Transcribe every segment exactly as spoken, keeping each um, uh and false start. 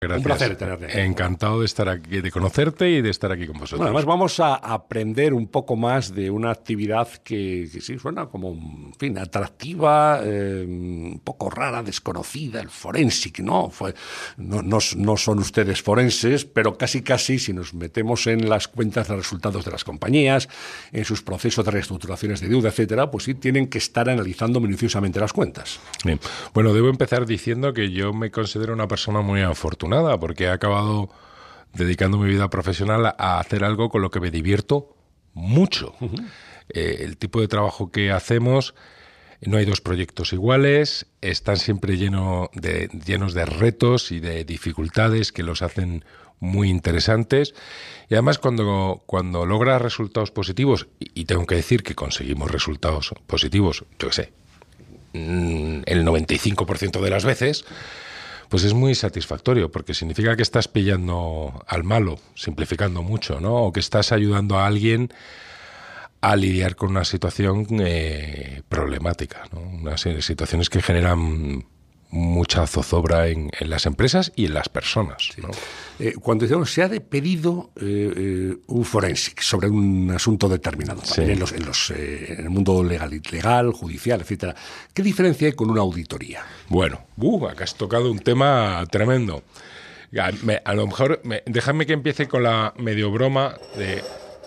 gracias. Un placer tenerte. Encantado de estar aquí, de conocerte y de estar aquí con vosotros. Bueno, además vamos a aprender un poco más de una actividad que, que sí suena como, en fin, atractiva, eh, un poco rara, desconocida, el forensic, ¿no? Fue, no, no, no son ustedes forenses, pero casi casi si nos metemos en las cuentas de resultados de las compañías, en sus procesos de reestructuraciones de deuda, etcétera, pues sí tienen que estar analizando minuciosamente las cuentas. Bien. Bueno, debo empezar diciendo que yo me considero una persona muy afortunada porque he acabado dedicando mi vida profesional a hacer algo con lo que me divierto mucho. Uh-huh. Eh, el tipo de trabajo que hacemos, no hay dos proyectos iguales, están siempre lleno de, llenos de retos y de dificultades que los hacen muy interesantes. Y además cuando, cuando logras resultados positivos, y, y tengo que decir que conseguimos resultados positivos, yo qué sé, el noventa y cinco por ciento de las veces, pues es muy satisfactorio, porque significa que estás pillando al malo, simplificando mucho, ¿no? O que estás ayudando a alguien a lidiar con una situación eh, problemática, ¿no? Unas situaciones que generan mucha zozobra en, en las empresas y en las personas, ¿no? Sí. Eh, cuando decimos, se ha de pedido eh, eh, un forensic sobre un asunto determinado, también sí. en, los, en, los, eh, en el mundo legal, legal, judicial, etcétera. ¿Qué diferencia hay con una auditoría? Bueno, uh, acá has tocado un tema tremendo. A, me, a lo mejor, me, déjame que empiece con la medio broma de...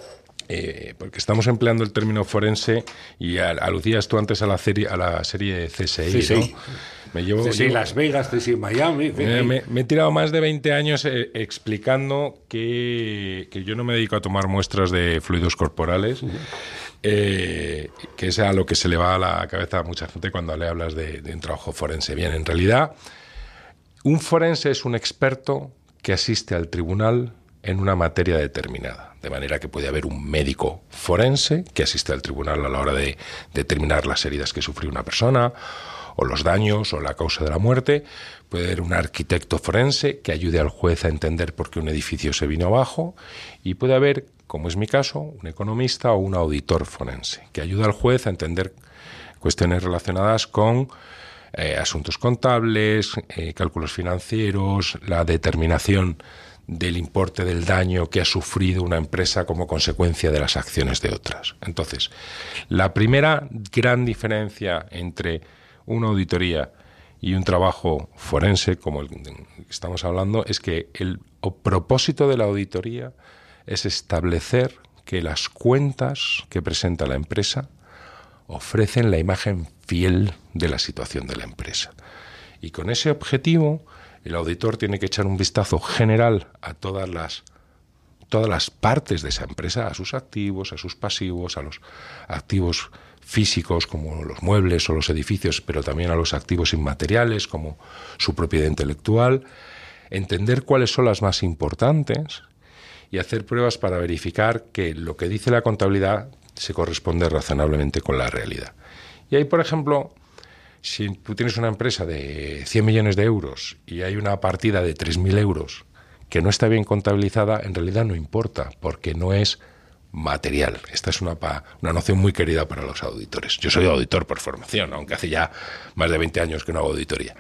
Eh, porque estamos empleando el término forense y aludías tú antes a la serie, a la serie C S I, sí, sí. ¿no? Me llevo, C S I llevo, Las Vegas, C S I Miami. Me, me, me he tirado más de veinte años eh, explicando que, que yo no me dedico a tomar muestras de fluidos corporales, uh-huh. eh, que es a lo que se le va a la cabeza a mucha gente cuando le hablas de, de un trabajo forense. Bien, en realidad, un forense es un experto que asiste al tribunal en una materia determinada. De manera que puede haber un médico forense que asiste al tribunal a la hora de determinar las heridas que sufrió una persona, o los daños, o la causa de la muerte. Puede haber un arquitecto forense que ayude al juez a entender por qué un edificio se vino abajo. Y puede haber, como es mi caso, un economista o un auditor forense que ayuda al juez a entender cuestiones relacionadas con eh, asuntos contables, eh, cálculos financieros, la determinación del importe del daño que ha sufrido una empresa como consecuencia de las acciones de otras. Entonces, la primera gran diferencia entre una auditoría y un trabajo forense, como el que estamos hablando, es que el propósito de la auditoría es establecer que las cuentas que presenta la empresa ofrecen la imagen fiel de la situación de la empresa. Y con ese objetivo, el auditor tiene que echar un vistazo general a todas las, todas las partes de esa empresa, a sus activos, a sus pasivos, a los activos físicos como los muebles o los edificios, pero también a los activos inmateriales como su propiedad intelectual, entender cuáles son las más importantes y hacer pruebas para verificar que lo que dice la contabilidad se corresponde razonablemente con la realidad. Y ahí, por ejemplo, si tú tienes una empresa de cien millones de euros y hay una partida de tres mil euros que no está bien contabilizada, en realidad no importa, porque no es material. Esta es una, una noción muy querida para los auditores. Yo soy auditor por formación, aunque hace ya más de veinte años que no hago auditoría.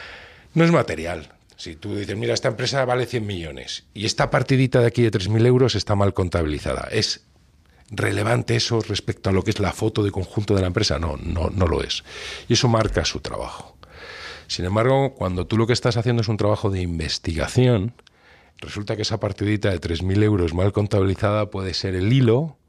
No es material. Si tú dices, mira, esta empresa vale cien millones y esta partidita de aquí de tres mil euros está mal contabilizada, ¿es relevante eso respecto a lo que es la foto de conjunto de la empresa? No, no, no lo es. Y eso marca su trabajo. Sin embargo, cuando tú lo que estás haciendo es un trabajo de investigación, resulta que esa partidita de tres mil euros mal contabilizada puede ser el hilo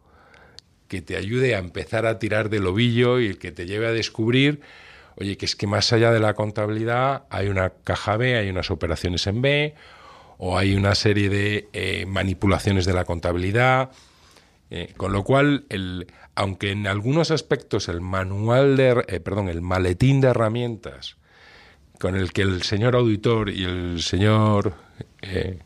que te ayude a empezar a tirar del ovillo y el que te lleve a descubrir, oye, que es que más allá de la contabilidad hay una caja B, hay unas operaciones en B, o hay una serie de eh, manipulaciones de la contabilidad. Eh, con lo cual, el, aunque en algunos aspectos el manual de, eh, perdón, el maletín de herramientas con el que el señor auditor y el señor eh,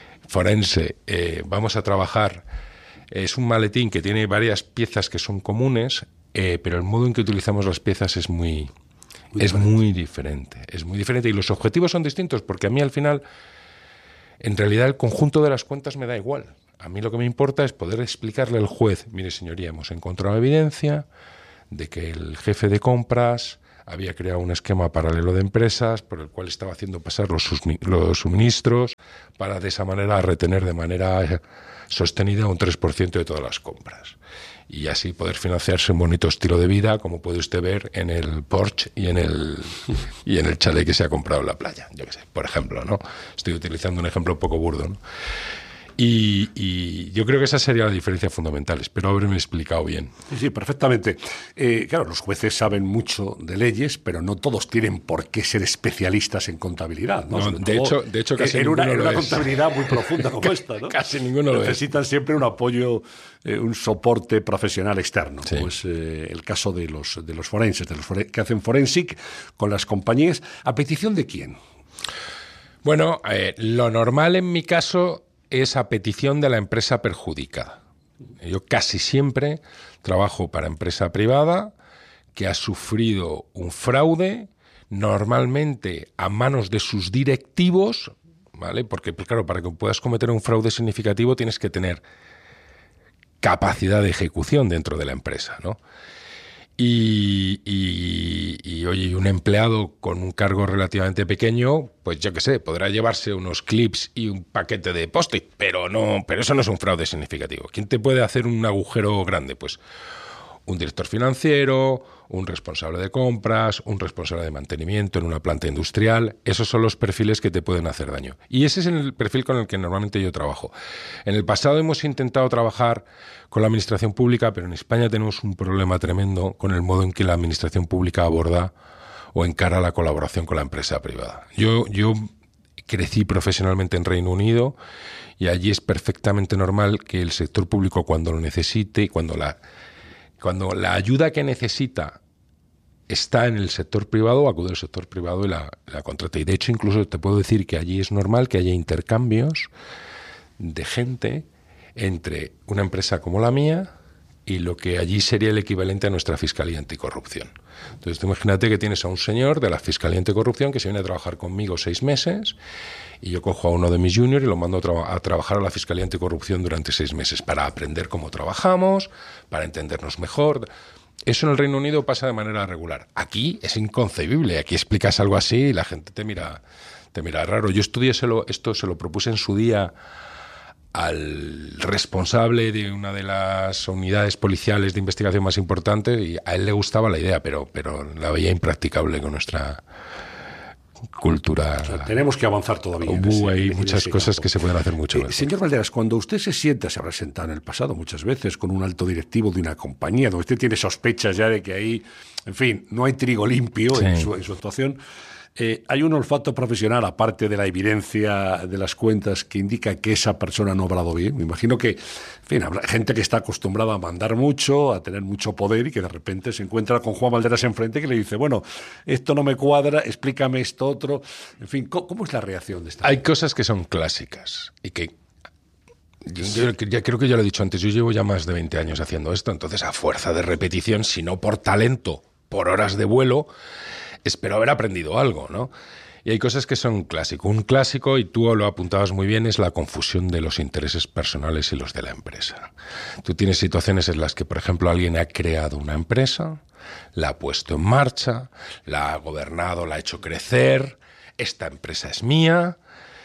forense eh, vamos a trabajar es un maletín que tiene varias piezas que son comunes, eh, pero el modo en que utilizamos las piezas es muy, muy es diferente. muy diferente, es muy diferente y los objetivos son distintos porque a mí al final, en realidad el conjunto de las cuentas me da igual. A mí lo que me importa es poder explicarle al juez, mire señoría, hemos encontrado evidencia de que el jefe de compras había creado un esquema paralelo de empresas por el cual estaba haciendo pasar los, los suministros para de esa manera retener de manera sostenida un tres por ciento de todas las compras. Y así poder financiarse un bonito estilo de vida, como puede usted ver en el Porsche y en el y en el chalet que se ha comprado en la playa, yo qué sé, por ejemplo, ¿no? Estoy utilizando un ejemplo un poco burdo, ¿no? Y, y yo creo que esa sería la diferencia fundamental. Espero haberme explicado bien. Sí, sí, perfectamente. Eh, claro, los jueces saben mucho de leyes, pero no todos tienen por qué ser especialistas en contabilidad, ¿no? No, de, hecho, de hecho, casi en ninguno una, en lo una es. contabilidad muy profunda como esta, ¿no? Casi ninguno lo es. Necesitan siempre un apoyo, eh, un soporte profesional externo, sí. como es eh, el caso de los, de los forenses, de los foren- que hacen forensic con las compañías. ¿A petición de quién? Bueno, eh, lo normal en mi caso es a petición de la empresa perjudicada. Yo casi siempre trabajo para empresa privada que ha sufrido un fraude, normalmente a manos de sus directivos, ¿vale? Porque, pues claro, para que puedas cometer un fraude significativo tienes que tener capacidad de ejecución dentro de la empresa, ¿no? Y, y, y oye, un empleado con un cargo relativamente pequeño, pues yo qué sé, podrá llevarse unos clips y un paquete de post-it, pero no, pero eso no es un fraude significativo. ¿Quién te puede hacer un agujero grande? Pues un director financiero, un responsable de compras, un responsable de mantenimiento en una planta industrial. Esos son los perfiles que te pueden hacer daño. Y ese es el perfil con el que normalmente yo trabajo. En el pasado hemos intentado trabajar con la administración pública, pero en España tenemos un problema tremendo con el modo en que la administración pública aborda o encara la colaboración con la empresa privada. Yo, yo crecí profesionalmente en Reino Unido y allí es perfectamente normal que el sector público, cuando lo necesite, cuando la Cuando la ayuda que necesita está en el sector privado, acude al sector privado y la, la contrata. Y de hecho, incluso te puedo decir que allí es normal que haya intercambios de gente entre una empresa como la mía y lo que allí sería el equivalente a nuestra Fiscalía Anticorrupción. Entonces, tú imagínate que tienes a un señor de la Fiscalía Anticorrupción que se viene a trabajar conmigo seis meses y yo cojo a uno de mis juniors y lo mando a, tra- a trabajar a la Fiscalía Anticorrupción durante seis meses para aprender cómo trabajamos, para entendernos mejor. Eso en el Reino Unido pasa de manera regular. Aquí es inconcebible. Aquí explicas algo así y la gente te mira, te mira raro. Yo estudié esto, se lo propuse en su día al responsable de una de las unidades policiales de investigación más importantes y a él le gustaba la idea, pero, pero la veía impracticable con nuestra cultura. O sea, tenemos que avanzar todavía. Hubo hay muchas cosas campo. que se pueden hacer mucho eh, Señor Valderas, cuando usted se sienta, se habrá sentado en el pasado muchas veces con un alto directivo de una compañía, donde usted tiene sospechas ya de que ahí, en fin, no hay trigo limpio sí. en, su, en su actuación. Eh, ¿Hay un olfato profesional, aparte de la evidencia de las cuentas, que indica que esa persona no ha obrado bien? Me imagino que, en fin, habrá gente que está acostumbrada a mandar mucho, a tener mucho poder y que de repente se encuentra con Juan Valderas enfrente que le dice, bueno, esto no me cuadra, explícame esto otro. En fin, ¿cómo, cómo es la reacción de esta Hay gente? cosas que son clásicas y que yo, yo ya creo que ya lo he dicho antes, yo llevo ya más de veinte años haciendo esto, entonces a fuerza de repetición, si no por talento, por horas de vuelo, espero haber aprendido algo, ¿no? Y hay cosas que son clásicos. Un clásico, y tú lo apuntabas muy bien, es la confusión de los intereses personales y los de la empresa. Tú tienes situaciones en las que, por ejemplo, alguien ha creado una empresa, la ha puesto en marcha, la ha gobernado, la ha hecho crecer, esta empresa es mía,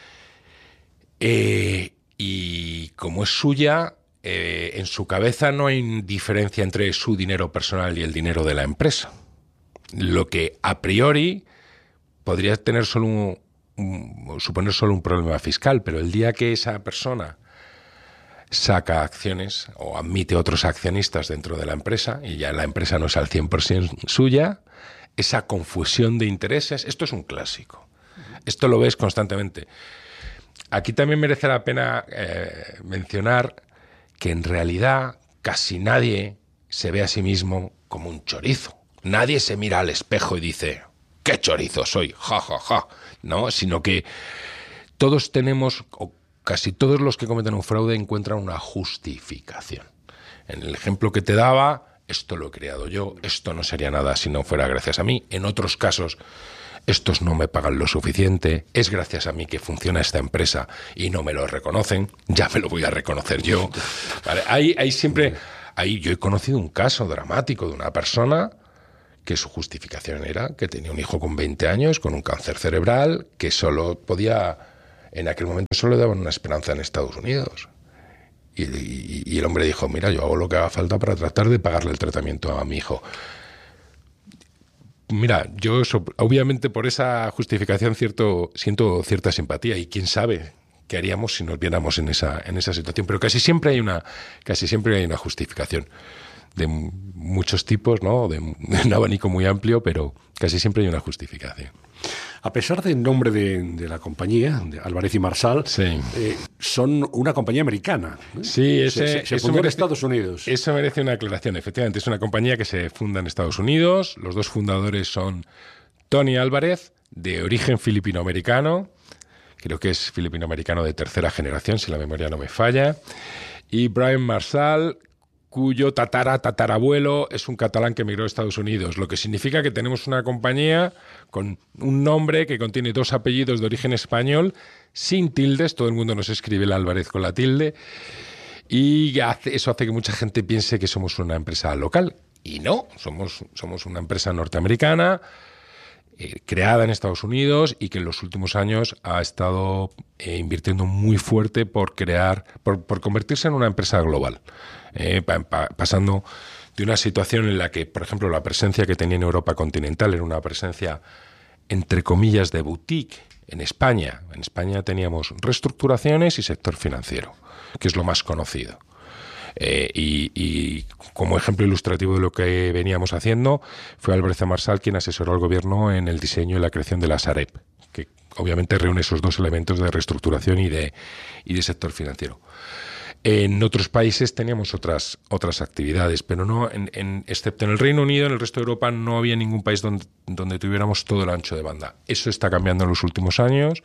eh, y como es suya, eh, en su cabeza no hay diferencia entre su dinero personal y el dinero de la empresa. Lo que a priori podría tener solo un, un, suponer solo un problema fiscal, pero el día que esa persona saca acciones o admite otros accionistas dentro de la empresa y ya la empresa no es al cien por ciento suya, esa confusión de intereses, esto es un clásico. Esto lo ves constantemente. Aquí también merece la pena eh, mencionar que en realidad casi nadie se ve a sí mismo como un chorizo. Nadie se mira al espejo y dice, ¡qué chorizo soy! ¡Ja, ja, ja! ¿No? Sino que todos tenemos, o casi todos los que cometen un fraude encuentran una justificación. En el ejemplo que te daba, esto lo he creado yo, esto no sería nada si no fuera gracias a mí. En otros casos, estos no me pagan lo suficiente, es gracias a mí que funciona esta empresa y no me lo reconocen, ya me lo voy a reconocer yo. ¿Vale? Hay, hay siempre... Hay, yo he conocido un caso dramático de una persona que su justificación era que tenía un hijo con veinte años, con un cáncer cerebral, que solo podía, en aquel momento solo le daban una esperanza en Estados Unidos. Y, y, y el hombre dijo, mira, yo hago lo que haga falta para tratar de pagarle el tratamiento a mi hijo. Mira, yo obviamente por esa justificación cierto, siento cierta simpatía, y quién sabe qué haríamos si nos viéramos en esa, en esa situación. Pero casi siempre hay una, casi siempre hay una justificación de muchos tipos, ¿no? De, de un abanico muy amplio, pero casi siempre hay una justificación. A pesar del nombre de, de la compañía, de Álvarez y Marsal, sí. eh, son una compañía americana. ¿eh? Sí, ese, se, se, se fundó merece, en Estados Unidos. Eso merece una aclaración. Efectivamente, es una compañía que se funda en Estados Unidos. Los dos fundadores son Tony Álvarez, de origen filipino-americano. Creo que es filipino-americano de tercera generación, si la memoria no me falla. Y Brian Marsal, cuyo tatara tatarabuelo es un catalán que emigró a Estados Unidos, lo que significa que tenemos una compañía con un nombre que contiene dos apellidos de origen español, sin tildes. Todo el mundo nos escribe el Álvarez con la tilde, y hace, eso hace que mucha gente piense que somos una empresa local, y no, somos, somos una empresa norteamericana, eh, creada en Estados Unidos, y que en los últimos años ha estado eh, invirtiendo muy fuerte por crear, por, por convertirse en una empresa global. Eh, pa, pa, pasando de una situación en la que, por ejemplo, la presencia que tenía en Europa continental era una presencia, entre comillas, de boutique en España. En España teníamos reestructuraciones y sector financiero, que es lo más conocido. Eh, y, y como ejemplo ilustrativo de lo que veníamos haciendo, fue Álvarez y Marsal quien asesoró al gobierno en el diseño y la creación de la Sareb, que obviamente reúne esos dos elementos de reestructuración y de, y de sector financiero. En otros países teníamos otras, otras actividades, pero no, en, en, excepto en el Reino Unido, en el resto de Europa no había ningún país donde, donde tuviéramos todo el ancho de banda. Eso está cambiando en los últimos años,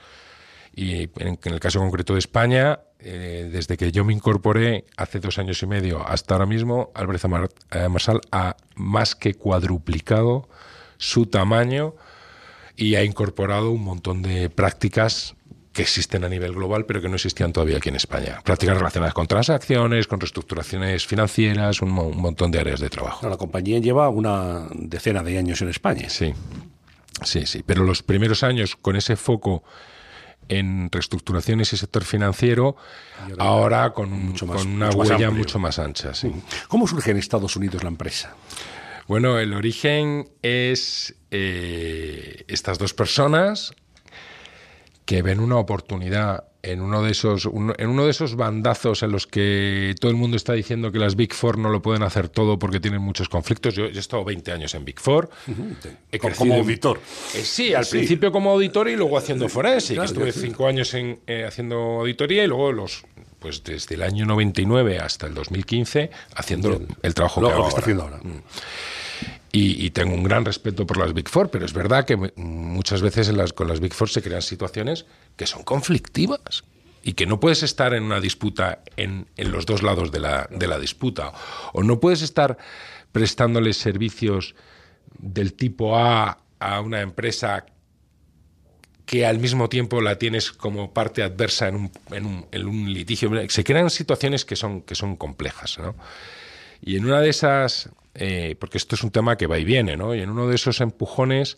y en, en el caso concreto de España, eh, desde que yo me incorporé hace dos años y medio hasta ahora mismo, Álvarez y Marsal ha más que cuadruplicado su tamaño y ha incorporado un montón de prácticas que existen a nivel global, pero que no existían todavía aquí en España. Prácticas relacionadas con transacciones, con reestructuraciones financieras, un, un montón de áreas de trabajo. La compañía lleva una decena de años en España. Sí, sí, sí. Pero los primeros años, con ese foco en reestructuraciones y sector financiero, ahora, ahora con, mucho más, con una mucho huella más mucho más ancha. Sí. ¿Cómo surge en Estados Unidos la empresa? Bueno, el origen es eh, estas dos personas que ven una oportunidad en uno de esos un, en uno de esos bandazos en los que todo el mundo está diciendo que las Big Four no lo pueden hacer todo porque tienen muchos conflictos. Yo, yo he estado veinte años en Big Four. Uh-huh. He como auditor. Eh, sí, al sí. principio como auditor y luego haciendo forensic. Claro, estuve sí. cinco años en, eh, haciendo auditoría, y luego los pues desde el año noventa y nueve hasta el dos mil quince haciendo Bien. el trabajo lo, que hago lo que está ahora. haciendo ahora. Mm. Y, y tengo un gran respeto por las Big Four, pero es verdad que muchas veces en las, con las Big Four se crean situaciones que son conflictivas y que no puedes estar en una disputa en, en los dos lados de la, de la disputa, o no puedes estar prestándoles servicios del tipo A a una empresa que al mismo tiempo la tienes como parte adversa en un, en un, en un litigio. Se crean situaciones que son, que son complejas, ¿no? Y en una de esas... Eh, porque esto es un tema que va y viene, ¿no? Y en uno de esos empujones,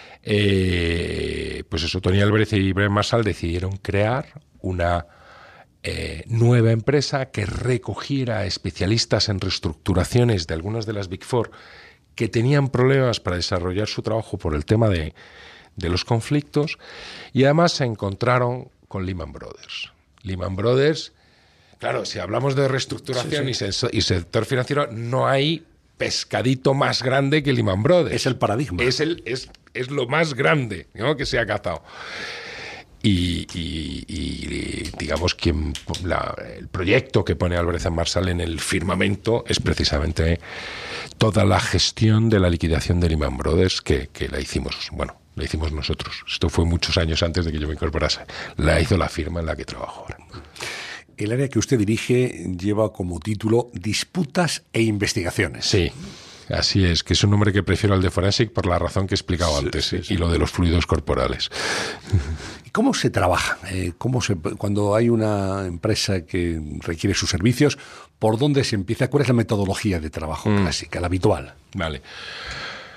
eh, pues eso, Tony Álvarez y Brian Marsal decidieron crear una eh, nueva empresa que recogiera especialistas en reestructuraciones de algunas de las Big Four que tenían problemas para desarrollar su trabajo por el tema de, de los conflictos, y además se encontraron con Lehman Brothers. Lehman Brothers, claro, si hablamos de reestructuración sí, sí. Y, se, y sector financiero, no hay pescadito más grande que Lehman Brothers. Es el paradigma. Es, el, es, es lo más grande, ¿no?, que se ha cazado. Y, y, y digamos que la, el proyecto que pone Álvarez y Marsal en el firmamento es precisamente toda la gestión de la liquidación de Lehman Brothers que, que la hicimos, bueno, la hicimos nosotros. Esto fue muchos años antes de que yo me incorporase. La hizo la firma en la que trabajo ahora. El área que usted dirige lleva como título Disputas e Investigaciones. Sí, así es, que es un nombre que prefiero al de Forensic por la razón que he explicado sí, antes, sí, sí. y lo de los fluidos corporales. ¿Cómo se trabaja? Eh, ¿cómo se, cuando hay una empresa que requiere sus servicios, ¿por dónde se empieza? ¿Cuál es la metodología de trabajo mm. clásica, la habitual? Vale.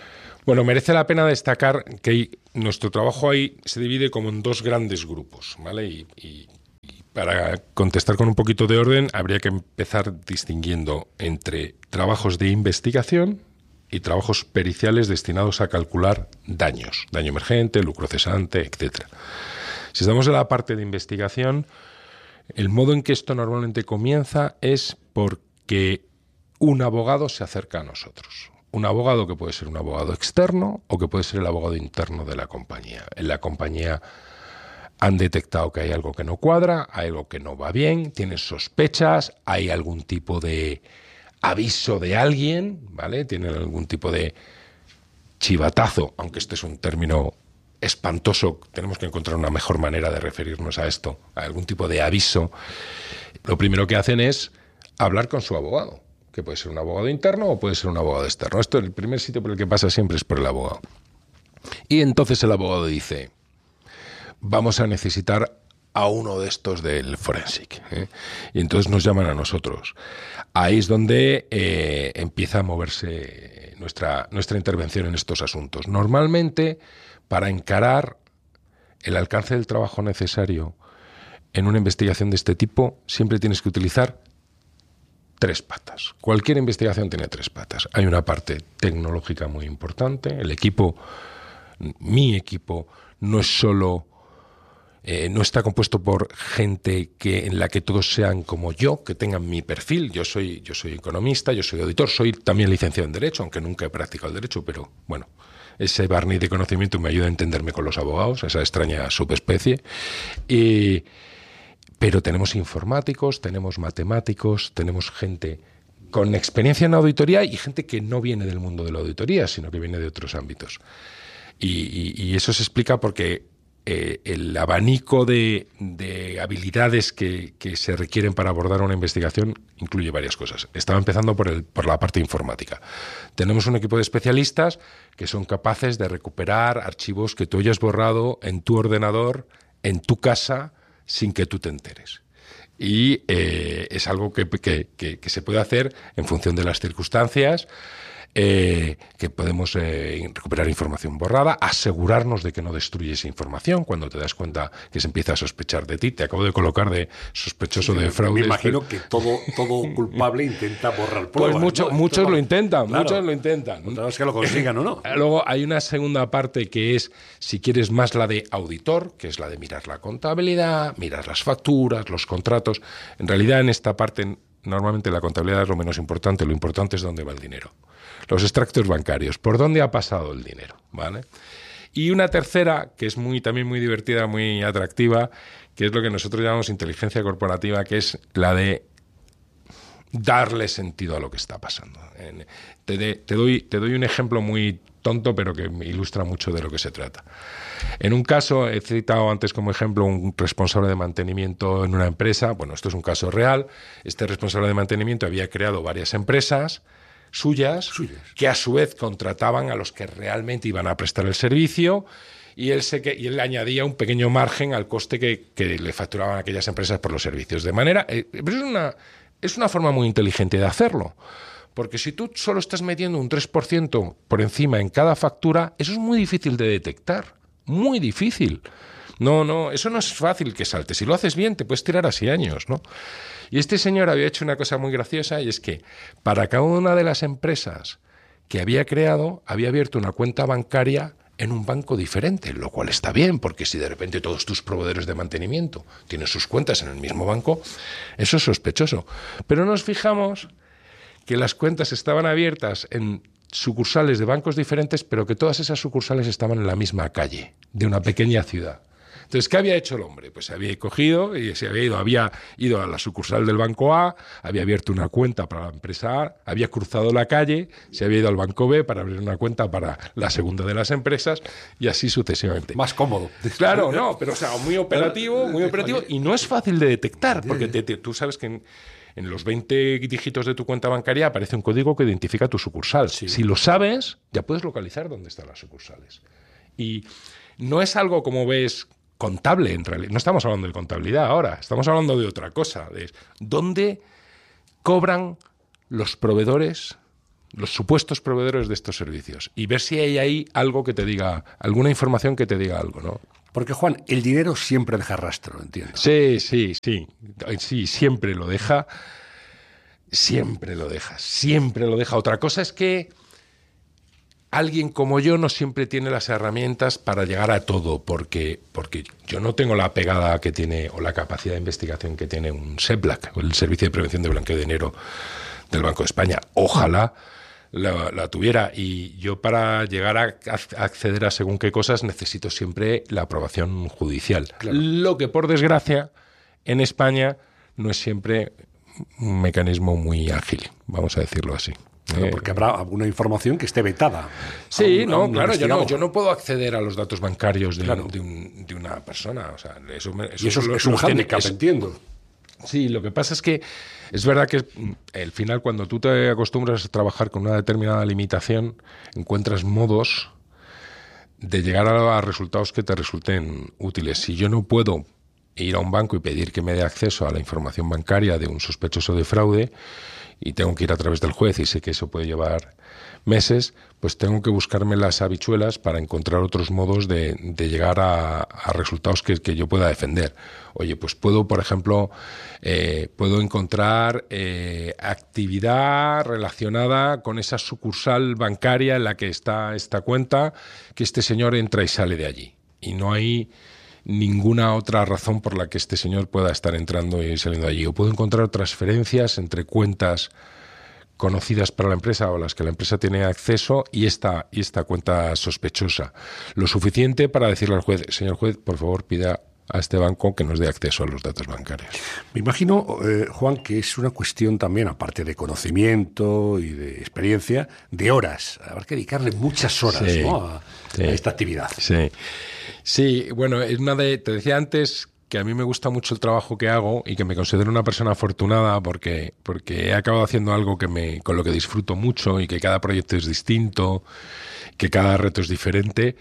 Bueno, merece la pena destacar que hay, nuestro trabajo ahí se divide como en dos grandes grupos, ¿vale? Y, y, y para contestar con un poquito de orden, habría que empezar distinguiendo entre trabajos de investigación y trabajos periciales destinados a calcular daños, daño emergente, lucro cesante, etcétera. Si estamos en la parte de investigación, el modo en que esto normalmente comienza es porque un abogado se acerca a nosotros. Un abogado que puede ser un abogado externo o que puede ser el abogado interno de la compañía. En la compañía han detectado que hay algo que no cuadra, hay algo que no va bien, tienen sospechas, hay algún tipo de aviso de alguien, ¿vale? Tienen algún tipo de chivatazo, aunque este es un término espantoso, tenemos que encontrar una mejor manera de referirnos a esto, a algún tipo de aviso. Lo primero que hacen es hablar con su abogado, que puede ser un abogado interno o puede ser un abogado externo. Esto, el primer sitio por el que pasa siempre es por el abogado. Y entonces el abogado dice, vamos a necesitar a uno de estos del forensic, ¿eh? Y entonces nos llaman a nosotros. Ahí es donde eh, empieza a moverse nuestra, nuestra intervención en estos asuntos. Normalmente, para encarar el alcance del trabajo necesario en una investigación de este tipo, siempre tienes que utilizar tres patas. Cualquier investigación tiene tres patas. Hay una parte tecnológica muy importante. El equipo, mi equipo, no es solo... Eh, no está compuesto por gente que en la que todos sean como yo, que tengan mi perfil. Yo soy, yo soy economista, yo soy auditor, soy también licenciado en Derecho, aunque nunca he practicado el Derecho, pero bueno, ese barniz de conocimiento me ayuda a entenderme con los abogados, esa extraña subespecie. Y, pero tenemos informáticos, tenemos matemáticos, tenemos gente con experiencia en auditoría y gente que no viene del mundo de la auditoría, sino que viene de otros ámbitos. Y, y, y eso se explica porque Eh, el abanico de, de habilidades que, que se requieren para abordar una investigación incluye varias cosas. Estaba empezando por, el, por la parte informática. Tenemos un equipo de especialistas que son capaces de recuperar archivos que tú hayas borrado en tu ordenador, en tu casa, sin que tú te enteres. Y eh, es algo que, que, que, que se puede hacer en función de las circunstancias. Eh, que podemos eh, recuperar información borrada, asegurarnos de que no destruyes información cuando te das cuenta que se empieza a sospechar de ti. Te acabo de colocar de sospechoso sí, de fraude. Me imagino pero... que todo, todo culpable intenta borrar pruebas. Pues mucho, ¿no? muchos Esto, lo intentan, claro, muchos lo intentan. Otra vez que lo consigan o no. Luego hay una segunda parte que es, si quieres, más la de auditor, que es la de mirar la contabilidad, mirar las facturas, los contratos. En realidad, en esta parte, normalmente la contabilidad es lo menos importante, lo importante es dónde va el dinero. Los extractos bancarios, ¿por dónde ha pasado el dinero? ¿Vale? Y una tercera, que es muy, también muy divertida, muy atractiva, que es lo que nosotros llamamos inteligencia corporativa, que es la de darle sentido a lo que está pasando. Te, de, te, doy, te doy un ejemplo muy tonto, pero que me ilustra mucho de lo que se trata. En un caso, he citado antes como ejemplo un responsable de mantenimiento en una empresa. Bueno, esto es un caso real. Este responsable de mantenimiento había creado varias empresas suyas, suyas, que a su vez contrataban a los que realmente iban a prestar el servicio y él, se que, y él le añadía un pequeño margen al coste que, que le facturaban a aquellas empresas por los servicios. De manera, eh, pero es una, es una forma muy inteligente de hacerlo, porque si tú solo estás metiendo un tres por ciento por encima en cada factura, eso es muy difícil de detectar, muy difícil. No, no, eso no es fácil que salte. Si lo haces bien, te puedes tirar así años, ¿no? Y este señor había hecho una cosa muy graciosa, y es que para cada una de las empresas que había creado, había abierto una cuenta bancaria en un banco diferente, lo cual está bien, porque si de repente todos tus proveedores de mantenimiento tienen sus cuentas en el mismo banco, eso es sospechoso. Pero nos fijamos que las cuentas estaban abiertas en sucursales de bancos diferentes, pero que todas esas sucursales estaban en la misma calle, de una pequeña ciudad. Entonces, ¿qué había hecho el hombre? Pues se había cogido y se había ido, había ido a la sucursal del banco A, había abierto una cuenta para la empresa A, había cruzado la calle, se había ido al banco B para abrir una cuenta para la segunda de las empresas y así sucesivamente. Más cómodo. Claro, no, pero o sea, muy operativo, muy operativo y no es fácil de detectar, porque te, te, tú sabes que en, en los veinte dígitos de tu cuenta bancaria aparece un código que identifica tu sucursal. Sí. Si lo sabes, ya puedes localizar dónde están las sucursales. Y no es algo como ves contable, en realidad. No estamos hablando de contabilidad ahora, estamos hablando de otra cosa, de dónde cobran los proveedores los supuestos proveedores de estos servicios y ver si hay ahí algo que te diga, alguna información que te diga algo, ¿no? Porque, Juan, el dinero siempre deja rastro, entiendo. Sí, sí, sí. Sí, siempre lo deja. Siempre lo deja. Siempre lo deja. Otra cosa es que alguien como yo no siempre tiene las herramientas para llegar a todo, porque, porque yo no tengo la pegada que tiene o la capacidad de investigación que tiene un SEBLAC, el Servicio de Prevención de Blanqueo de Dinero del Banco de España. Ojalá la, la tuviera. Y yo, para llegar a, a acceder a según qué cosas, necesito siempre la aprobación judicial. Claro. Lo que, por desgracia, en España no es siempre un mecanismo muy ágil, vamos a decirlo así. Claro, porque habrá alguna información que esté vetada. Sí, un, no, claro, yo no, yo no puedo acceder a los datos bancarios de, claro. de, un, de una persona. O sea, eso, me, eso y eso es, es un hándicap, entiendo. Sí, lo que pasa es que es verdad que al final, cuando tú te acostumbras a trabajar con una determinada limitación, encuentras modos de llegar a, a resultados que te resulten útiles. Si yo no puedo ir a un banco y pedir que me dé acceso a la información bancaria de un sospechoso de fraude y tengo que ir a través del juez y sé que eso puede llevar meses, pues tengo que buscarme las habichuelas para encontrar otros modos de, de llegar a, a resultados que, que yo pueda defender. Oye, pues puedo, por ejemplo, eh, puedo encontrar eh, actividad relacionada con esa sucursal bancaria en la que está esta cuenta, que este señor entra y sale de allí. Y no hay ninguna otra razón por la que este señor pueda estar entrando y saliendo de allí. O puedo encontrar transferencias entre cuentas conocidas para la empresa o las que la empresa tiene acceso y esta, y esta cuenta sospechosa. Lo suficiente para decirle al juez: señor juez, por favor, pida a este banco que nos dé acceso a los datos bancarios. Me imagino, eh, Juan, que es una cuestión también, aparte de conocimiento y de experiencia, de horas. Habrá que dedicarle muchas horas, sí, ¿no? a, sí. a esta actividad. Sí. Sí, bueno, es una de, te decía antes que a mí me gusta mucho el trabajo que hago y que me considero una persona afortunada porque, porque he acabado haciendo algo que me, con lo que disfruto mucho y que cada proyecto es distinto, que cada reto es diferente.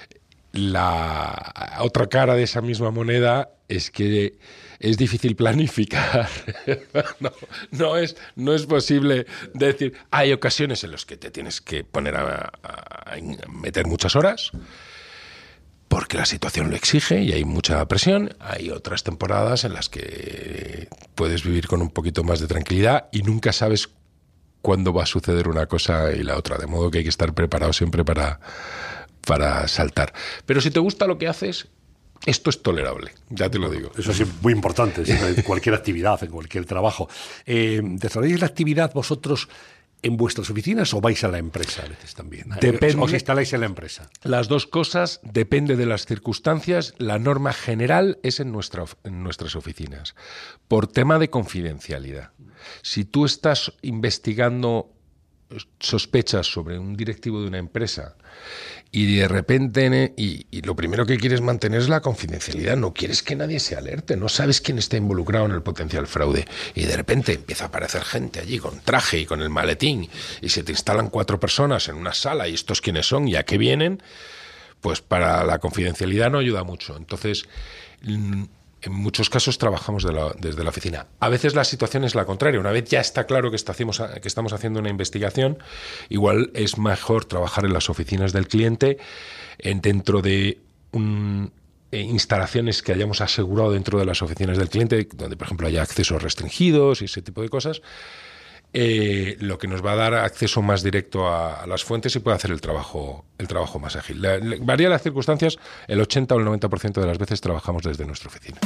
La otra cara de esa misma moneda es que es difícil planificar. no, no, es, no es posible decir, hay ocasiones en las que te tienes que poner a, a, a meter muchas horas, porque la situación lo exige y hay mucha presión. Hay otras temporadas en las que puedes vivir con un poquito más de tranquilidad y nunca sabes cuándo va a suceder una cosa y la otra, de modo que hay que estar preparado siempre para, para saltar. Pero si te gusta lo que haces, esto es tolerable, ya te lo digo. Eso es muy importante, en cualquier actividad, en cualquier trabajo. Eh, ¿Desarrolláis la actividad vosotros en vuestras oficinas o vais a la empresa a veces también? Depende. ¿Os instaláis en la empresa? Las dos cosas, depende de las circunstancias. La norma general es en, nuestra, en nuestras oficinas, por tema de confidencialidad. Si tú estás investigando sospechas sobre un directivo de una empresa y de repente, y, y lo primero que quieres mantener es la confidencialidad, no quieres que nadie se alerte, no sabes quién está involucrado en el potencial fraude, y de repente empieza a aparecer gente allí con traje y con el maletín y se te instalan cuatro personas en una sala y estos quiénes son y a qué vienen, pues para la confidencialidad no ayuda mucho. Entonces, en muchos casos trabajamos de la, desde la oficina. A veces la situación es la contraria. Una vez ya está claro que, estamos, que estamos haciendo una investigación, igual es mejor trabajar en las oficinas del cliente, en, dentro de un, eh, instalaciones que hayamos asegurado dentro de las oficinas del cliente, donde, por ejemplo, haya accesos restringidos y ese tipo de cosas, eh, lo que nos va a dar acceso más directo a, a las fuentes y puede hacer el trabajo, el trabajo más ágil. La, la, varía las circunstancias, el ochenta o el noventa por ciento de las veces trabajamos desde nuestra oficina.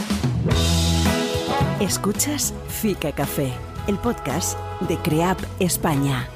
Escuchas Fica Café, el podcast de CREAP España.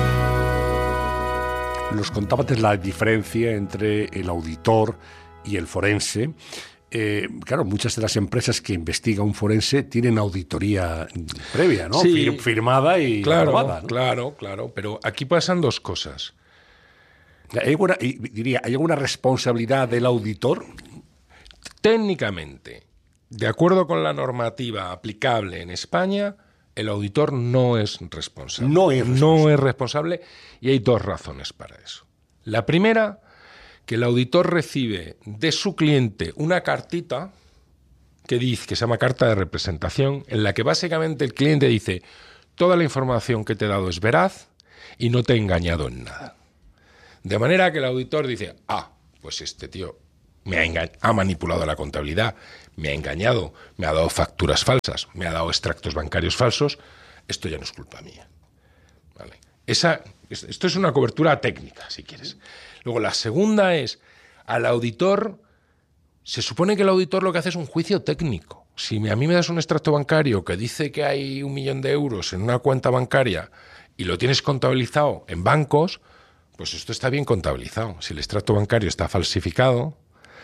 Nos contabas de la diferencia entre el auditor y el forense. Eh, claro, muchas de las empresas que investiga un forense tienen auditoría previa, ¿no? Sí, Fir- firmada y claro, aprobada, ¿no? Claro, claro, pero aquí pasan dos cosas. ¿Hay alguna, diría, ¿hay alguna responsabilidad del auditor? Técnicamente, de acuerdo con la normativa aplicable en España, el auditor no es responsable. No es responsable. No es responsable y hay dos razones para eso. La primera, que el auditor recibe de su cliente una cartita que dice, que se llama carta de representación, en la que básicamente el cliente dice: toda la información que te he dado es veraz y no te he engañado en nada. De manera que el auditor dice, ah, pues este tío me ha, enga- ha manipulado la contabilidad, me ha engañado, me ha dado facturas falsas, me ha dado extractos bancarios falsos, esto ya no es culpa mía. ¿Vale? Esa, esto es una cobertura técnica, si quieres. Luego, la segunda es, al auditor, se supone que el auditor lo que hace es un juicio técnico. Si a mí me das un extracto bancario que dice que hay un millón de euros en una cuenta bancaria y lo tienes contabilizado en bancos, pues esto está bien contabilizado. Si el extracto bancario está falsificado,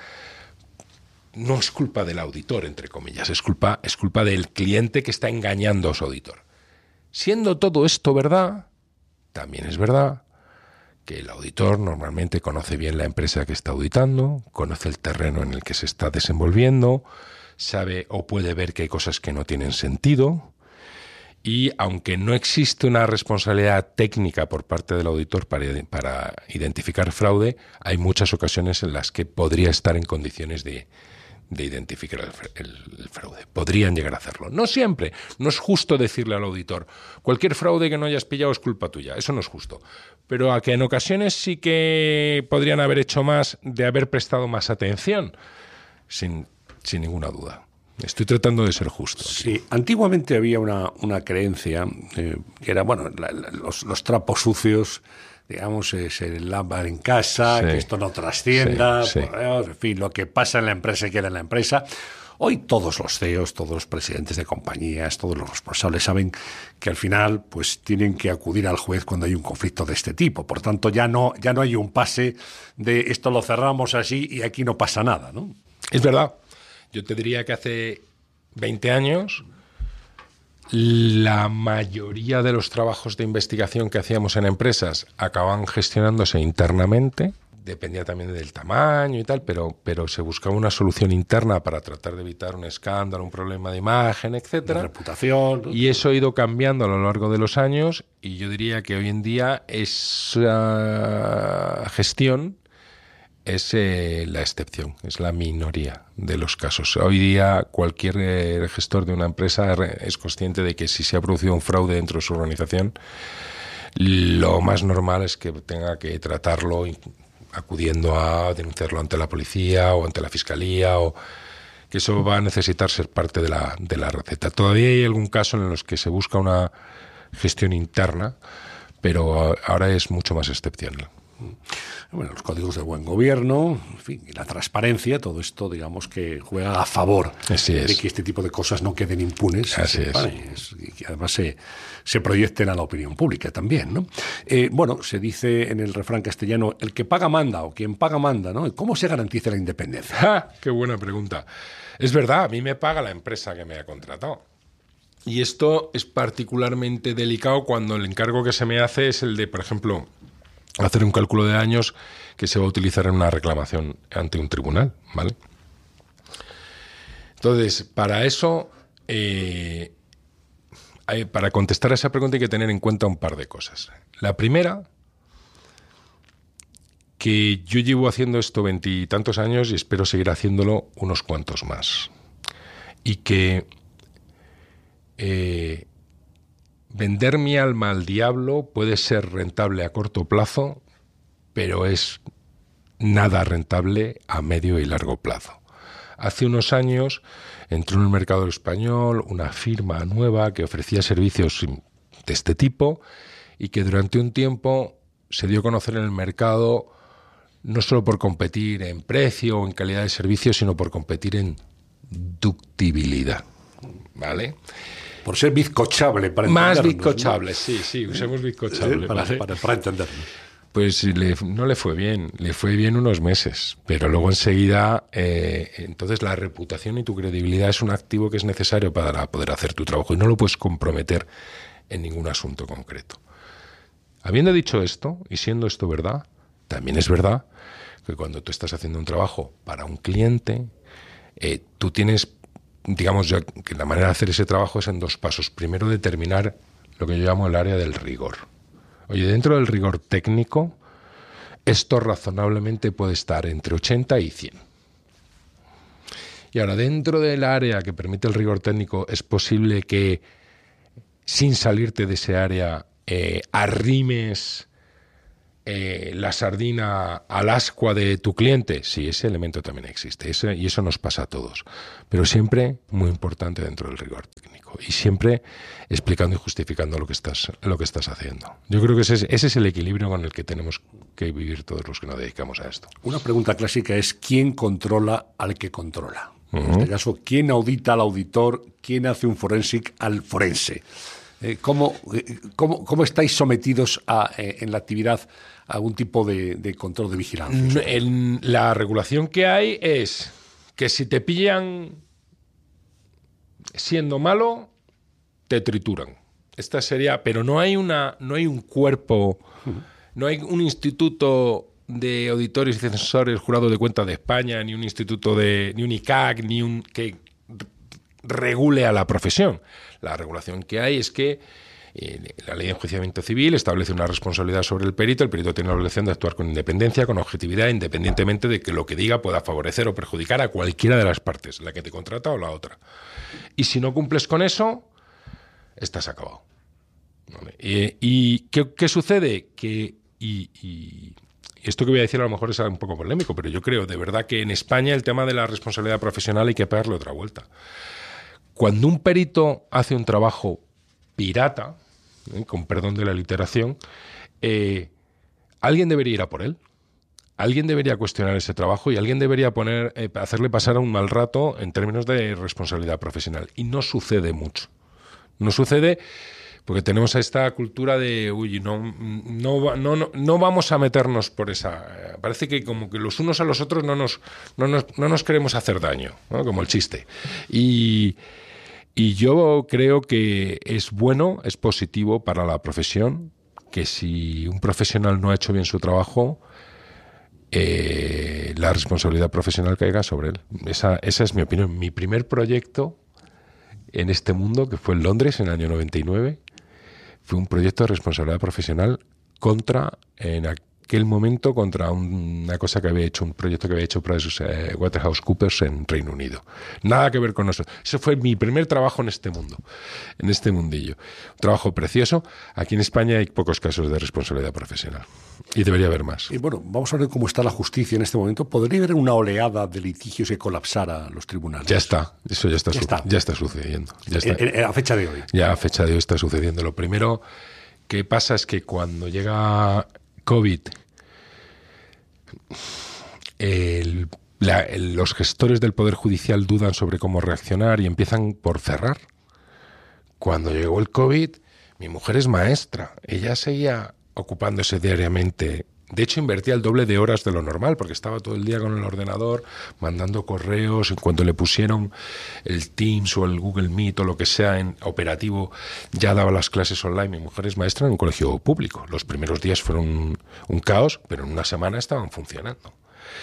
no es culpa del auditor, entre comillas, es culpa, es culpa del cliente que está engañando a su auditor. Siendo todo esto verdad, también es verdad que el auditor normalmente conoce bien la empresa que está auditando, conoce el terreno en el que se está desenvolviendo, sabe o puede ver que hay cosas que no tienen sentido, y aunque no existe una responsabilidad técnica por parte del auditor para, para identificar fraude, hay muchas ocasiones en las que podría estar en condiciones de, de identificar el, el, el fraude. Podrían llegar a hacerlo. No siempre. No es justo decirle al auditor, cualquier fraude que no hayas pillado es culpa tuya. Eso no es justo. Pero a que en ocasiones sí que podrían haber hecho más de haber prestado más atención, sin, sin ninguna duda. Estoy tratando de ser justo. Sí, antiguamente había una, una creencia eh, que era, bueno, la, la, los, los trapos sucios, digamos, eh, se lavan en casa, sí, que esto no trascienda, sí, sí. Por, en fin, lo que pasa en la empresa queda en la empresa. Hoy todos los C E Os, todos los presidentes de compañías, todos los responsables saben que al final pues tienen que acudir al juez cuando hay un conflicto de este tipo. Por tanto, ya no, ya no hay un pase de esto lo cerramos así y aquí no pasa nada, ¿no? Es verdad. Yo te diría que hace veinte años la mayoría de los trabajos de investigación que hacíamos en empresas acababan gestionándose internamente, dependía también del tamaño y tal, pero, pero se buscaba una solución interna para tratar de evitar un escándalo, un problema de imagen, etcétera. De reputación, ¿no? Y eso ha ido cambiando a lo largo de los años y yo diría que hoy en día esa gestión es eh, la excepción, es la minoría de los casos. Hoy día cualquier eh, gestor de una empresa es consciente de que si se ha producido un fraude dentro de su organización, lo más normal es que tenga que tratarlo acudiendo a denunciarlo ante la policía o ante la fiscalía, o que eso va a necesitar ser parte de la, de la receta. Todavía hay algún caso en los que se busca una gestión interna, pero ahora es mucho más excepcional. Bueno, los códigos de buen gobierno, en fin, y la transparencia, todo esto, digamos, que juega a favor de que este tipo de cosas no queden impunes. Así es. Es, y que además se, se proyecten a la opinión pública también, ¿no? Eh, bueno, se dice en el refrán castellano, el que paga manda, o quien paga manda, ¿no? ¿Cómo se garantiza la independencia? ¡Ja! ¡Qué buena pregunta! Es verdad, a mí me paga la empresa que me ha contratado. Y esto es particularmente delicado cuando el encargo que se me hace es el de, por ejemplo, hacer un cálculo de daños que se va a utilizar en una reclamación ante un tribunal, ¿vale? Entonces, para eso, eh, hay, para contestar a esa pregunta hay que tener en cuenta un par de cosas. La primera, que yo llevo haciendo esto veintitantos años y espero seguir haciéndolo unos cuantos más. Y que eh, vender mi alma al diablo puede ser rentable a corto plazo, pero es nada rentable a medio y largo plazo. Hace unos años entró en el mercado español una firma nueva que ofrecía servicios de este tipo y que durante un tiempo se dio a conocer en el mercado no solo por competir en precio o en calidad de servicio, sino por competir en ductibilidad, ¿vale? Por ser bizcochable, para entendernos. Más bizcochable, ¿no? sí, sí, usemos bizcochable. Eh, para, ¿vale? para, para entendernos. Pues le, no le fue bien, le fue bien unos meses, pero luego enseguida, eh, entonces la reputación y tu credibilidad es un activo que es necesario para poder hacer tu trabajo y no lo puedes comprometer en ningún asunto concreto. Habiendo dicho esto, y siendo esto verdad, también es verdad que cuando tú estás haciendo un trabajo para un cliente, eh, tú tienes, digamos, ya que la manera de hacer ese trabajo es en dos pasos. Primero, determinar lo que yo llamo el área del rigor. Oye, dentro del rigor técnico, esto razonablemente puede estar entre ochenta y cien. Y ahora, dentro del área que permite el rigor técnico, es posible que, sin salirte de ese área, eh, arrimes eh, la sardina al ascua de tu cliente. Sí, ese elemento también existe, ese, y eso nos pasa a todos. Pero siempre muy importante dentro del rigor técnico. Y siempre explicando y justificando lo que estás, lo que estás haciendo. Yo creo que ese es, ese es el equilibrio con el que tenemos que vivir todos los que nos dedicamos a esto. Una pregunta clásica es: ¿quién controla al que controla? Uh-huh. En este caso, ¿quién audita al auditor? ¿Quién hace un forensic al forense? Eh, ¿cómo, eh, cómo, ¿Cómo estáis sometidos a, eh, en la actividad a algún tipo de, de control, de vigilancia? En la regulación que hay es que si te pillan siendo malo, te trituran. Esta sería, pero no hay una, no hay un cuerpo, uh-huh. no hay un instituto de auditores y censores jurados de cuentas de España, ni un instituto de, ni un I C A C, ni un que regule a la profesión. La regulación que hay es que eh, la ley de enjuiciamiento civil establece una responsabilidad sobre el perito. El perito tiene la obligación de actuar con independencia, con objetividad, independientemente de que lo que diga pueda favorecer o perjudicar a cualquiera de las partes, la que te contrata o la otra. Y si no cumples con eso, estás acabado. ¿Vale? Eh, ¿Y qué, qué sucede? Que y, y esto que voy a decir a lo mejor es un poco polémico, pero yo creo de verdad que en España el tema de la responsabilidad profesional hay que pegarle otra vuelta. Cuando un perito hace un trabajo pirata, ¿eh? con perdón de la literación, eh, alguien debería ir a por él. Alguien debería cuestionar ese trabajo y alguien debería poner, eh, hacerle pasar un mal rato en términos de responsabilidad profesional. Y no sucede mucho. No sucede porque tenemos esta cultura de, uy, no, no, no, no, no vamos a meternos por esa... Parece que como que los unos a los otros no nos, no nos, no nos queremos hacer daño, ¿no? Como el chiste. Y... Y yo creo que es bueno, es positivo para la profesión, que si un profesional no ha hecho bien su trabajo, eh, la responsabilidad profesional caiga sobre él. Esa, esa es mi opinión. Mi primer proyecto en este mundo, que fue en Londres en el año noventa y nueve, fue un proyecto de responsabilidad profesional contra, en aquel momento, contra un, una cosa que había hecho, un proyecto que había hecho PricewaterhouseCoopers en Reino Unido. Nada que ver con eso. Ese fue mi primer trabajo en este mundo, en este mundillo. Un trabajo precioso. Aquí en España hay pocos casos de responsabilidad profesional. Y debería haber más. Y bueno, vamos a ver cómo está la justicia en este momento. ¿Podría haber una oleada de litigios que colapsara los tribunales? Ya está. Eso ya está, ya su- está. Ya está sucediendo. Ya está. En, en, a fecha de hoy. Ya a fecha de hoy está sucediendo. Lo primero que pasa es que cuando llega COVID, el, la, el, los gestores del Poder Judicial dudan sobre cómo reaccionar y empiezan por cerrar. Cuando llegó el COVID, mi mujer es maestra. Ella seguía ocupándose diariamente. De hecho, invertía el doble de horas de lo normal, porque estaba todo el día con el ordenador, mandando correos. En cuanto le pusieron el Teams o el Google Meet o lo que sea en operativo, ya daba las clases online. Mi mujer es maestra en un colegio público. Los primeros días fueron un, un caos, pero en una semana estaban funcionando.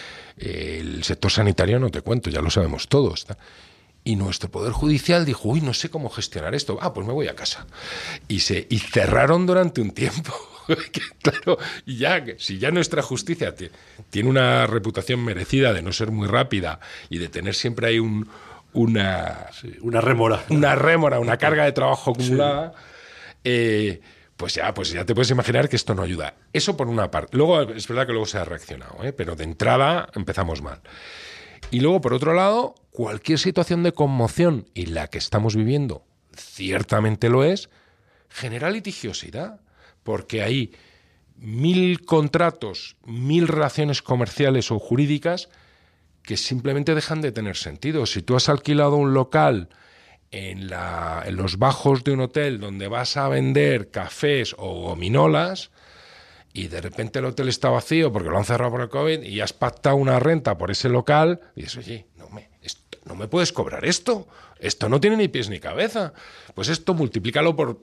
El sector sanitario no te cuento, ya lo sabemos todos. Y nuestro Poder Judicial dijo, uy, no sé cómo gestionar esto. Ah, pues me voy a casa. Y, se, y cerraron durante un tiempo. Claro, y ya, si ya nuestra justicia t- tiene una reputación merecida de no ser muy rápida y de tener siempre ahí un, una, sí, una rémora, una rémora, una carga de trabajo acumulada, sí. eh, pues ya, pues ya te puedes imaginar que esto no ayuda. Eso por una parte. Luego es verdad que luego se ha reaccionado, ¿eh? Pero de entrada empezamos mal. Y luego, por otro lado, cualquier situación de conmoción, y la que estamos viviendo ciertamente lo es, genera litigiosidad. Porque hay mil contratos, mil relaciones comerciales o jurídicas que simplemente dejan de tener sentido. Si tú has alquilado un local en, la, en los bajos de un hotel donde vas a vender cafés o gominolas y de repente el hotel está vacío porque lo han cerrado por el COVID y has pactado una renta por ese local y dices, oye, no me, esto, no me puedes cobrar esto, esto no tiene ni pies ni cabeza. Pues esto multiplícalo por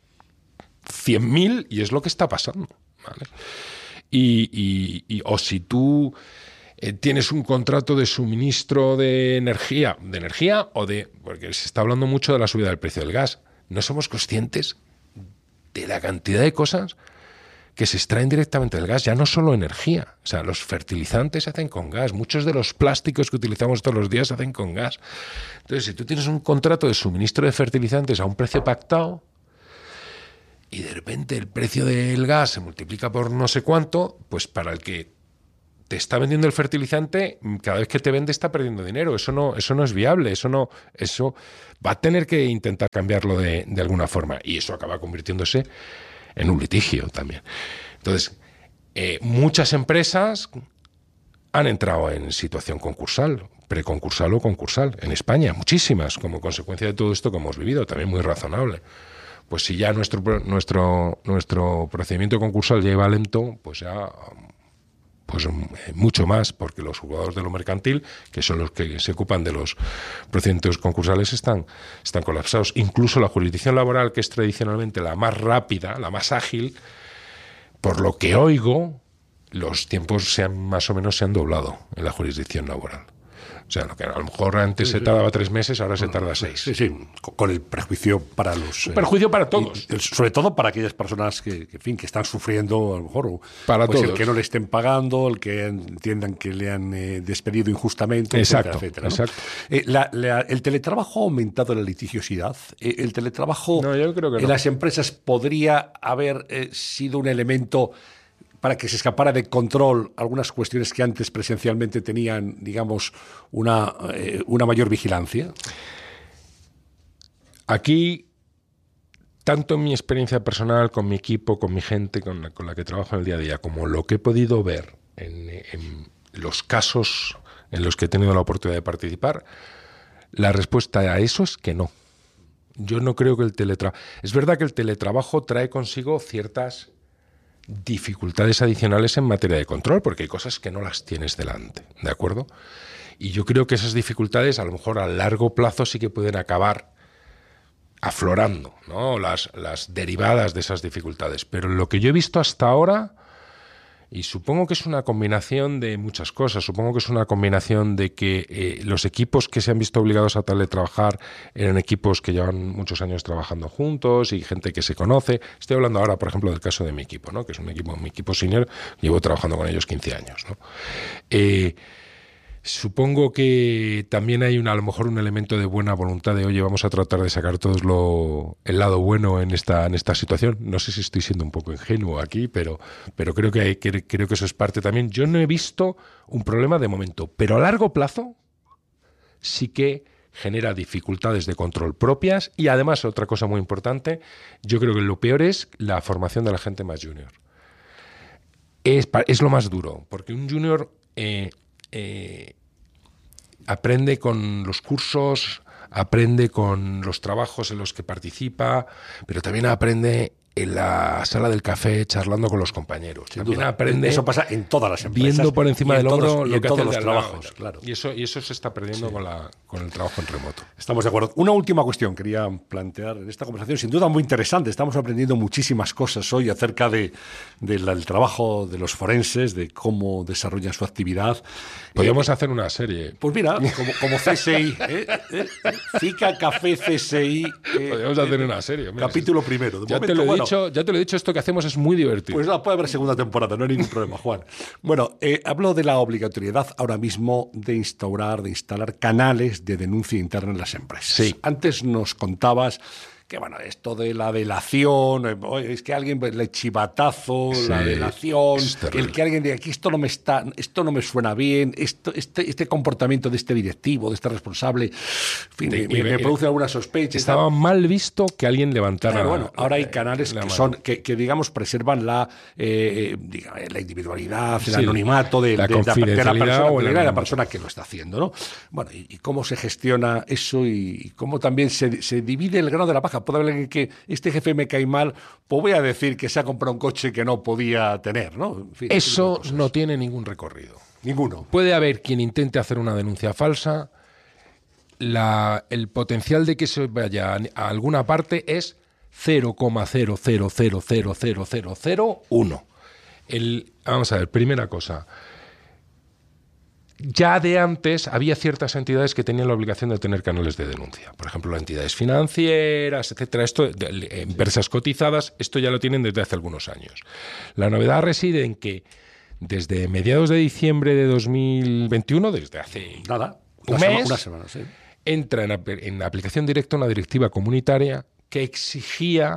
cien mil y es lo que está pasando, ¿vale? Y, y, y, o si tú eh, tienes un contrato de suministro de energía, de energía o de... Porque se está hablando mucho de la subida del precio del gas. No somos conscientes de la cantidad de cosas que se extraen directamente del gas, ya no solo energía. O sea, los fertilizantes se hacen con gas, muchos de los plásticos que utilizamos todos los días se hacen con gas. Entonces, si tú tienes un contrato de suministro de fertilizantes a un precio pactado, y de repente el precio del gas se multiplica por no sé cuánto, pues para el que te está vendiendo el fertilizante, cada vez que te vende está perdiendo dinero. Eso no, eso no es viable, eso no, eso va a tener que intentar cambiarlo de, de alguna forma, y eso acaba convirtiéndose en un litigio también. Entonces, eh, muchas empresas han entrado en situación concursal, preconcursal o concursal, en España, muchísimas, como consecuencia de todo esto que hemos vivido, también muy razonable. Pues si ya nuestro, nuestro, nuestro procedimiento concursal ya iba lento, pues ya pues mucho más, porque los juzgados de lo mercantil, que son los que se ocupan de los procedimientos concursales, están, están colapsados. Incluso la jurisdicción laboral, que es tradicionalmente la más rápida, la más ágil, por lo que oigo, los tiempos se han, más o menos se han doblado en la jurisdicción laboral. O sea, lo que a lo mejor antes se tardaba tres meses, ahora se tarda seis. Sí, sí, con el perjuicio para los... Un perjuicio para todos. Y, sobre todo para aquellas personas que, que, en fin, que están sufriendo, a lo mejor, para pues todos. El que no le estén pagando, el que entiendan que le han eh, despedido injustamente, exacto, etcétera, etcétera, ¿no? Exacto. Eh, la, la, ¿El teletrabajo ha aumentado la litigiosidad? Eh, ¿El teletrabajo no, yo creo que no. en las empresas podría haber eh, sido un elemento para que se escapara de control algunas cuestiones que antes presencialmente tenían, digamos, una, eh, una mayor vigilancia? Aquí, tanto en mi experiencia personal, con mi equipo, con mi gente, con la, con la que trabajo en el día a día, como lo que he podido ver en, en los casos en los que he tenido la oportunidad de participar, la respuesta a eso es que no. Yo no creo que el teletrabajo... Es verdad que el teletrabajo trae consigo ciertas dificultades adicionales en materia de control, porque hay cosas que no las tienes delante, ¿de acuerdo? Y yo creo que esas dificultades a lo mejor a largo plazo sí que pueden acabar aflorando, ¿no? Las, las derivadas de esas dificultades. Pero lo que yo he visto hasta ahora, y supongo que es una combinación de muchas cosas, supongo que es una combinación de que eh, los equipos que se han visto obligados a teletrabajar eran equipos que llevan muchos años trabajando juntos y gente que se conoce. Estoy hablando ahora, por ejemplo, del caso de mi equipo, ¿no? Que es un equipo, mi equipo senior, llevo trabajando con ellos quince años, ¿no? Eh, Supongo que también hay una, a lo mejor un elemento de buena voluntad de, oye, vamos a tratar de sacar todos lo, el lado bueno en esta, en esta situación. No sé si estoy siendo un poco ingenuo aquí, pero, pero creo que, hay, que creo que eso es parte también. Yo no he visto un problema de momento, pero a largo plazo sí que genera dificultades de control propias y además, otra cosa muy importante, yo creo que lo peor es la formación de la gente más junior. Es, es lo más duro, porque un junior... Eh, Eh, aprende con los cursos, aprende con los trabajos en los que participa, pero también aprende en la sala del café charlando con los compañeros. Sin también duda. aprende. Eso pasa en todas las empresas. Viendo por encima del hombro todos, lo que todos hacen los de trabajos, lado, claro. Y eso, y eso se está perdiendo sí. con, la, con el trabajo en remoto. Estamos de acuerdo. Una última cuestión quería plantear en esta conversación, sin duda muy interesante. Estamos aprendiendo muchísimas cosas hoy acerca de, de la, del trabajo de los forenses, de cómo desarrollan su actividad. Podríamos eh, hacer una serie. Pues mira, como, como C S I, ¿eh? ¿Eh? FICA, Café, C S I. Eh, Podríamos hacer una serie. Mira, capítulo primero. De ya, momento, te lo he bueno, dicho, ya te lo he dicho, esto que hacemos es muy divertido. Pues no, puede haber segunda temporada, no hay ningún problema, Juan. Bueno, eh, hablo de la obligatoriedad ahora mismo de instaurar, de instalar canales de denuncia interna en las empresas. Sí. Antes nos contabas que, bueno, esto de la delación, eh, es que alguien le chivatazo, sí, la delación, el que alguien diga que esto no me está, esto no me suena bien, esto, este, este comportamiento de este directivo, de este responsable, en fin, de, me, me, me produce alguna sospecha. Estaba mal visto que alguien levantara. Claro, bueno, ahora hay canales que son, que, que digamos preservan la, eh, digamos, la individualidad, el sí, anonimato de la, de, de, de la persona, o de la persona que lo está haciendo, ¿no? Bueno, y, y cómo se gestiona eso y cómo también se, se divide el grano de la paja. Puede haber que este jefe me cae mal, pues voy a decir que se ha comprado un coche que no podía tener, ¿no? En fin, eso no tiene ningún recorrido. Ninguno. Puede haber quien intente hacer una denuncia falsa. La, el potencial de que se vaya a alguna parte es cero coma cero cero cero cero cero cero cero uno. El, vamos a ver, primera cosa. Ya de antes había ciertas entidades que tenían la obligación de tener canales de denuncia. Por ejemplo, entidades financieras, etcétera. Esto, de, de, empresas cotizadas, esto ya lo tienen desde hace algunos años. La novedad reside en que desde mediados de diciembre de dos mil veintiuno, desde hace nada, un una mes, sema, una semana, sí. entra en, en aplicación directa una directiva comunitaria que exigía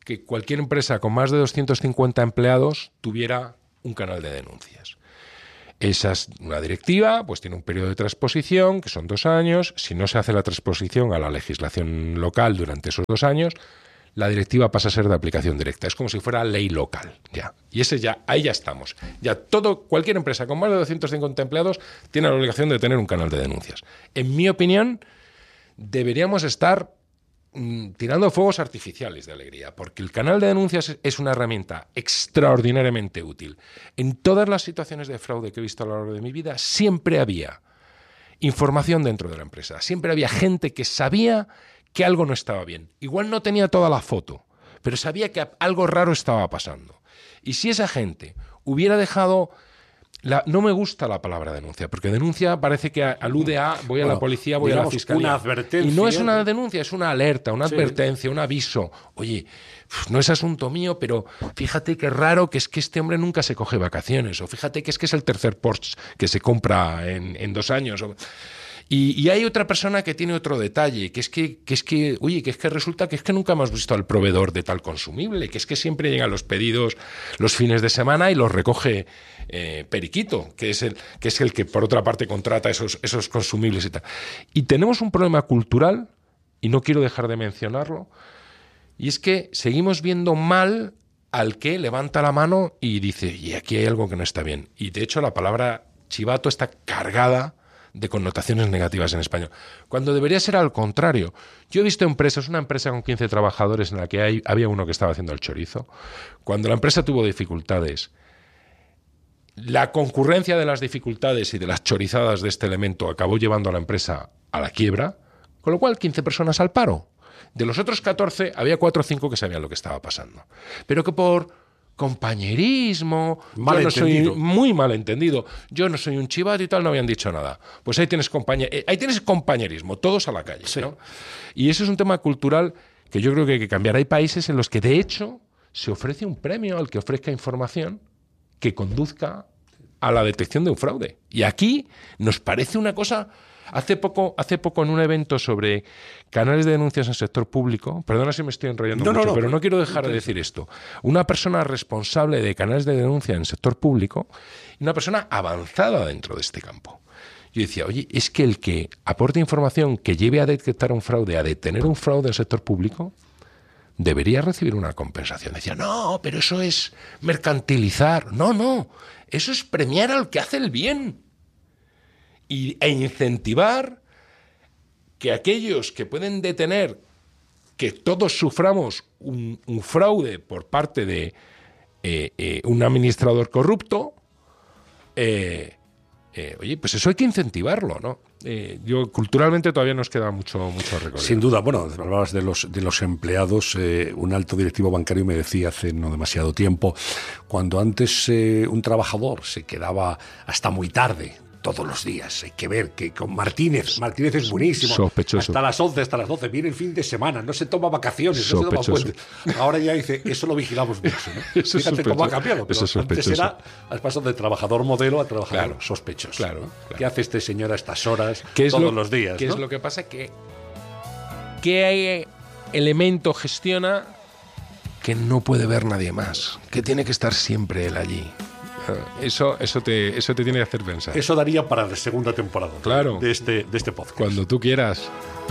que cualquier empresa con más de doscientos cincuenta empleados tuviera un canal de denuncias. Esa es una directiva, pues tiene un periodo de transposición, que son dos años. Si no se hace la transposición a la legislación local durante esos dos años, la directiva pasa a ser de aplicación directa. Es como si fuera ley local, ya. Y ese ya, ahí ya estamos. Ya todo, cualquier empresa con más de doscientos cincuenta empleados tiene la obligación de tener un canal de denuncias. En mi opinión, deberíamos estar mmm, tirando fuegos artificiales de alegría, porque el canal de denuncias es una herramienta extraordinariamente útil. En todas las situaciones de fraude que he visto a lo largo de mi vida, siempre había información dentro de la empresa. Siempre había gente que sabía que algo no estaba bien. Igual no tenía toda la foto, pero sabía que algo raro estaba pasando. Y si esa gente hubiera dejado... La, no me gusta la palabra denuncia, porque denuncia parece que alude a voy a bueno, la policía, voy a la fiscalía. Una advertencia. Y no es una denuncia, es una alerta, una sí. advertencia, un aviso. Oye, no es asunto mío, pero fíjate qué raro que es que este hombre nunca se coge vacaciones, o fíjate que es que es el tercer Porsche que se compra en, en dos años. O, Y, y hay otra persona que tiene otro detalle, que es que, que es que, oye, que es que resulta que es que nunca hemos visto al proveedor de tal consumible, que es que siempre llegan los pedidos los fines de semana y los recoge eh, Periquito, que es el que es el que por otra parte contrata esos, esos consumibles y tal. Y tenemos un problema cultural, y no quiero dejar de mencionarlo, y es que seguimos viendo mal al que levanta la mano y dice, y aquí hay algo que no está bien. Y de hecho la palabra chivato está cargada de connotaciones negativas en español, cuando debería ser al contrario. Yo he visto empresas, una empresa con quince trabajadores en la que hay, había uno que estaba haciendo el chorizo. Cuando la empresa tuvo dificultades, la concurrencia de las dificultades y de las chorizadas de este elemento acabó llevando a la empresa a la quiebra, con lo cual quince personas al paro. De los otros catorce, había cuatro o cinco que sabían lo que estaba pasando. Pero que por compañerismo, mal yo no entendido. soy muy mal entendido, yo no soy un chivato y tal, no habían dicho nada. Pues ahí tienes compañe- ahí tienes compañerismo, todos a la calle, sí. ¿no? Y eso es un tema cultural que yo creo que hay que cambiar. Hay países en los que de hecho se ofrece un premio al que ofrezca información que conduzca a la detección de un fraude. Y aquí nos parece una cosa... Hace poco, hace poco en un evento sobre canales de denuncias en el sector público, perdona si me estoy enrollando no, mucho, no, no, pero no quiero dejar de decir esto. Una persona responsable de canales de denuncia en el sector público y una persona avanzada dentro de este campo. Yo decía, oye, es que el que aporte información que lleve a detectar un fraude, a detener un fraude en el sector público, debería recibir una compensación. Decía, no, pero eso es mercantilizar. No, no, eso es premiar al que hace el bien. Y, e incentivar que aquellos que pueden detener que todos suframos un, un fraude por parte de eh, eh, un administrador corrupto, eh, eh, oye, pues eso hay que incentivarlo, ¿no? Eh, yo culturalmente todavía nos queda mucho, mucho recorrido. Sin duda, bueno, hablabas de los, de los empleados, eh, un alto directivo bancario me decía hace no demasiado tiempo, cuando antes eh, un trabajador se quedaba hasta muy tarde, todos los días. Hay que ver que con Martínez, Martínez es buenísimo. Sospechoso. Hasta las once, hasta las doce, viene el fin de semana, no se toma vacaciones, Sospechoso. no se toma puentes. Ahora ya dice, eso lo vigilamos mucho, ¿no? Eso Fíjate cómo ha cambiado, pero eso antes era, has pasado de trabajador modelo a trabajador claro, sospechoso. Claro, ¿no? claro. ¿Qué hace este señor a estas horas, ¿Qué es todos lo, los días? ¿Qué ¿no? es lo que pasa? Que ¿qué elemento gestiona que no puede ver nadie más? Que tiene que estar siempre él allí. Eso, eso, te, eso te tiene que hacer pensar. Eso daría para la segunda temporada, claro, de, este, de este podcast. Cuando tú quieras.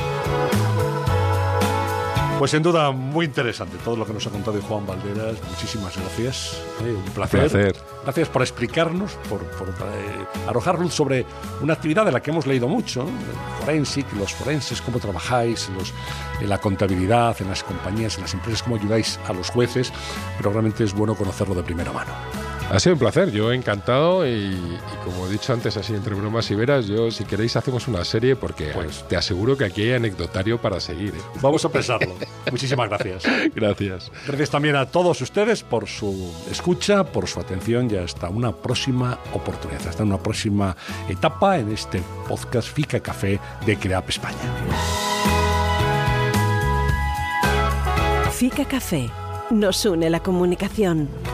Pues sin duda muy interesante todo lo que nos ha contado Juan Valderas. Muchísimas gracias. Eh, un placer. Un placer. Gracias por explicarnos, por, por eh, arrojar luz sobre una actividad de la que hemos leído mucho, ¿no? El forensic, los forenses, cómo trabajáis, los, en la contabilidad, en las compañías, en las empresas, cómo ayudáis a los jueces, pero realmente es bueno conocerlo de primera mano. Ha sido un placer, yo encantado y, y como he dicho antes, así entre bromas y veras, yo si queréis hacemos una serie porque pues, te aseguro que aquí hay anecdotario para seguir. ¿eh? Vamos a pensarlo. Muchísimas gracias. Gracias. Gracias también a todos ustedes por su escucha, por su atención y hasta una próxima oportunidad, hasta una próxima etapa en este podcast Fica Café de CREAP España. Fica Café. Nos une la comunicación.